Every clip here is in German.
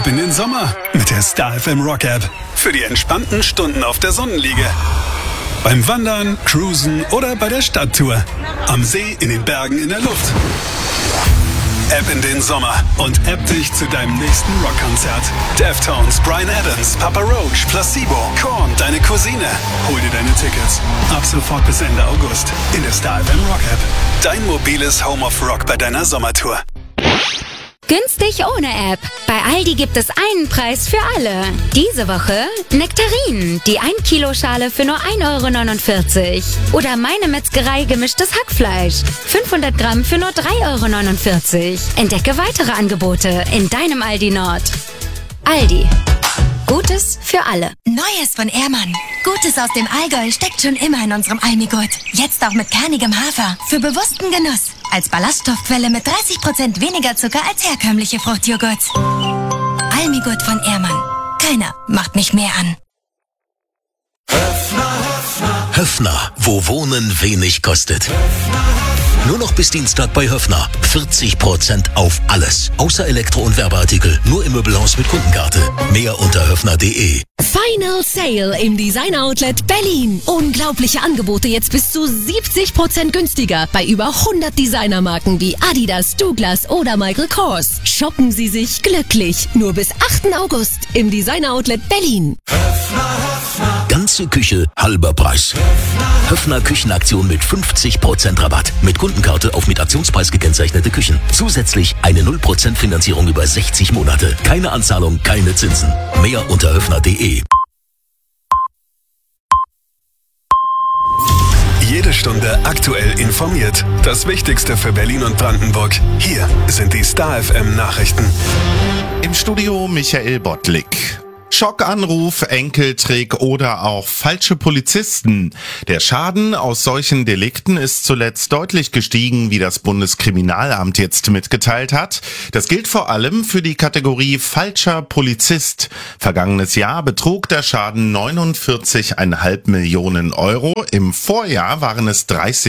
Ab in den Sommer mit der Star FM Rock App. Für die entspannten Stunden auf der Sonnenliege. Beim Wandern, Cruisen oder bei der Stadttour. Am See, in den Bergen, in der Luft. App in den Sommer und App dich zu deinem nächsten Rockkonzert. Deftones, Bryan Adams, Papa Roach, Placebo, Korn, deine Cousine. Hol dir deine Tickets. Ab sofort bis Ende August in der Star FM Rock App. Dein mobiles Home of Rock bei deiner Sommertour. Günstig ohne App. Bei Aldi gibt es einen Preis für alle. Diese Woche Nektarinen, die 1 Kilo Schale für nur 1,49 €. Oder Meine Metzgerei gemischtes Hackfleisch. 500 Gramm für nur 3,49 €. Entdecke weitere Angebote in deinem Aldi Nord. Aldi. Gutes für alle. Neues von Ehrmann. Gutes aus dem Allgäu steckt schon immer in unserem Almigurt. Jetzt auch mit kernigem Hafer. Für bewussten Genuss. Als Ballaststoffquelle mit 30% weniger Zucker als herkömmliche Fruchtjoghurts. Almigurt von Ehrmann. Keiner macht mich mehr an. Höffner, wo Wohnen wenig kostet. Nur noch bis Dienstag bei Höffner. 40% auf alles. Außer Elektro- und Werbeartikel. Nur im Möbelhaus mit Kundenkarte. Mehr unter höffner.de. Final Sale im Designer Outlet Berlin. Unglaubliche Angebote jetzt bis zu 70% günstiger bei über 100 Designermarken wie Adidas, Douglas oder Michael Kors. Shoppen Sie sich glücklich. Nur bis 8. August im Designer Outlet Berlin. Ganze Küche, halber Preis. Höffner Küchenaktion mit 50% Rabatt. Mit Kundenkarte auf mit Aktionspreis gekennzeichnete Küchen. Zusätzlich eine 0% Finanzierung über 60 Monate. Keine Anzahlung, keine Zinsen. Mehr unter höffner.de. Jede Stunde aktuell informiert. Das Wichtigste für Berlin und Brandenburg. Hier sind die Star FM Nachrichten. Im Studio Michael Bottlik. Schockanruf, Enkeltrick oder auch falsche Polizisten. Der Schaden aus solchen Delikten ist zuletzt deutlich gestiegen, wie das Bundeskriminalamt jetzt mitgeteilt hat. Das gilt vor allem für die Kategorie falscher Polizist. Vergangenes Jahr betrug der Schaden 49,5 Millionen Euro. Im Vorjahr waren es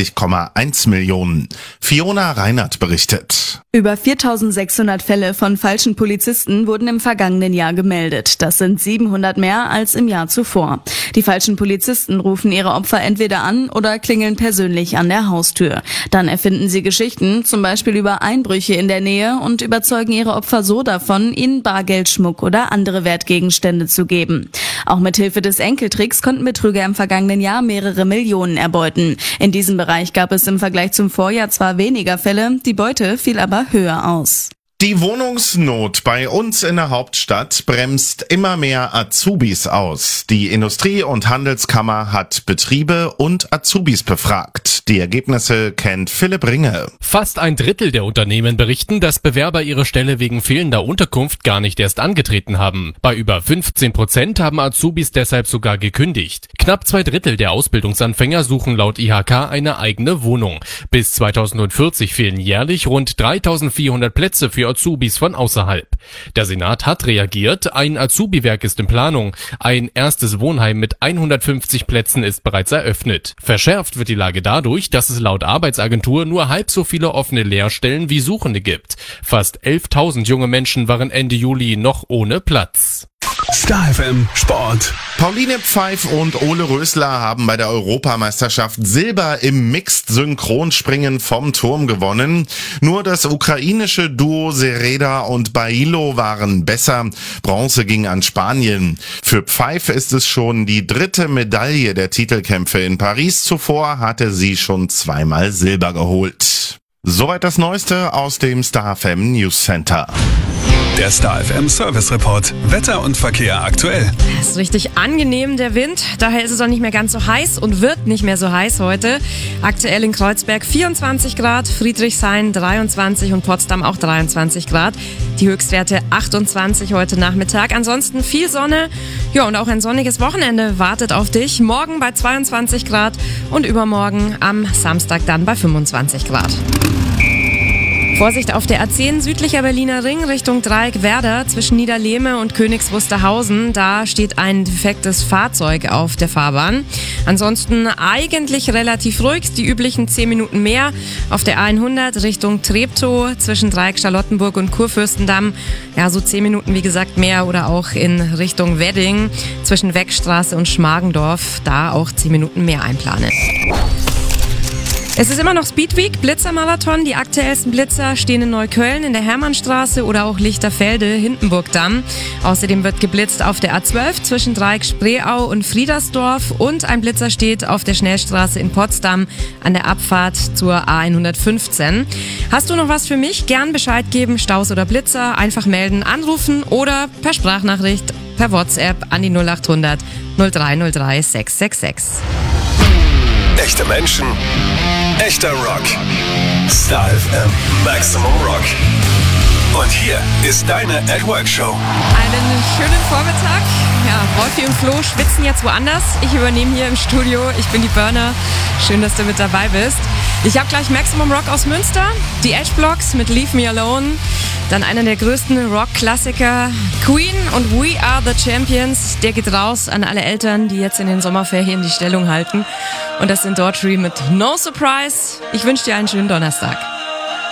30,1 Millionen. Fiona Reinert berichtet. Über 4.600 Fälle von falschen Polizisten wurden im vergangenen Jahr gemeldet. Das sind 700 mehr als im Jahr zuvor. Die falschen Polizisten rufen ihre Opfer entweder an oder klingeln persönlich an der Haustür. Dann erfinden sie Geschichten, zum Beispiel über Einbrüche in der Nähe, und überzeugen ihre Opfer so davon, ihnen Bargeld, Schmuck oder andere Wertgegenstände zu geben. Auch mit Hilfe des Enkeltricks konnten Betrüger im vergangenen Jahr mehrere Millionen erbeuten. In diesem Bereich gab es im Vergleich zum Vorjahr zwar weniger Fälle, die Beute fiel aber höher aus. Die Wohnungsnot bei uns in der Hauptstadt bremst immer mehr Azubis aus. Die Industrie- und Handelskammer hat Betriebe und Azubis befragt. Die Ergebnisse kennt Philipp Ringe. Fast 1/3 der Unternehmen berichten, dass Bewerber ihre Stelle wegen fehlender Unterkunft gar nicht erst angetreten haben. Bei über 15% haben Azubis deshalb sogar gekündigt. Knapp 2/3 der Ausbildungsanfänger suchen laut IHK eine eigene Wohnung. Bis 2040 fehlen jährlich rund 3.400 Plätze für Azubis von außerhalb. Der Senat hat reagiert, ein Azubi-Werk ist in Planung. Ein erstes Wohnheim mit 150 Plätzen ist bereits eröffnet. Verschärft wird die Lage dadurch, dass es laut Arbeitsagentur nur halb so viele offene Lehrstellen wie Suchende gibt. Fast 11.000 junge Menschen waren Ende Juli noch ohne Platz. Star FM Sport. Pauline Pfeif und Ole Rösler haben bei der Europameisterschaft Silber im Mixed-Synchronspringen vom Turm gewonnen. Nur das ukrainische Duo Sereda und Bailo waren besser. Bronze ging an Spanien. Für Pfeif ist es schon die 3. Medaille der Titelkämpfe in Paris. Zuvor hatte sie schon 2-mal Silber geholt. Soweit das Neueste aus dem Star FM News Center. Der Star FM Service Report. Wetter und Verkehr aktuell. Es ist richtig angenehm, der Wind. Daher ist es auch nicht mehr ganz so heiß und wird nicht mehr so heiß heute. Aktuell in Kreuzberg 24 Grad, Friedrichshain 23 und Potsdam auch 23 Grad. Die Höchstwerte 28 heute Nachmittag. Ansonsten viel Sonne. Ja, und auch ein sonniges Wochenende wartet auf dich. Morgen bei 22 Grad und übermorgen am Samstag dann bei 25 Grad. Vorsicht auf der A10 südlicher Berliner Ring Richtung Dreieck-Werder zwischen Niederlehme und Königs Wusterhausen. Da steht ein defektes Fahrzeug auf der Fahrbahn. Ansonsten eigentlich relativ ruhig, die üblichen 10 Minuten mehr. Auf der A100 Richtung Treptow zwischen Dreieck-Charlottenburg und Kurfürstendamm. Ja, so 10 Minuten wie gesagt mehr, oder auch in Richtung Wedding zwischen Weckstraße und Schmargendorf. Da auch 10 Minuten mehr einplanen. Es ist immer noch Speedweek, Blitzermarathon. Die aktuellsten Blitzer stehen in Neukölln in der Hermannstraße oder auch Lichterfelde, Hindenburgdamm. Außerdem wird geblitzt auf der A12 zwischen Dreieck-Spreeau und Friedersdorf und ein Blitzer steht auf der Schnellstraße in Potsdam an der Abfahrt zur A115. Hast du noch was für mich? Gern Bescheid geben, Staus oder Blitzer, einfach melden, anrufen oder per Sprachnachricht, per WhatsApp an die 0800 0303 666. Echte Menschen, echter Rock. Star FM Maximum Rock. Und hier ist deine At Work Show. Einen schönen Vormittag. Ja, Wolfi und Flo schwitzen jetzt woanders. Ich übernehme hier im Studio. Ich bin die Burner. Schön, dass du mit dabei bist. Ich habe gleich Maximum Rock aus Münster, die Edgeblocks mit Leave Me Alone, dann einer der größten Rock-Klassiker, Queen und We Are The Champions. Der geht raus an alle Eltern, die jetzt in den Sommerferien die Stellung halten. Und das sind Daughtry mit No Surprise. Ich wünsche dir einen schönen Donnerstag.